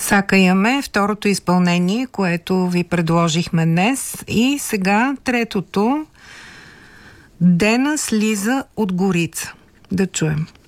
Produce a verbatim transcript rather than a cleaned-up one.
Сакаяме второто изпълнение, което ви предложихме днес, и сега третото. Дена слиза от Горица. Да чуем.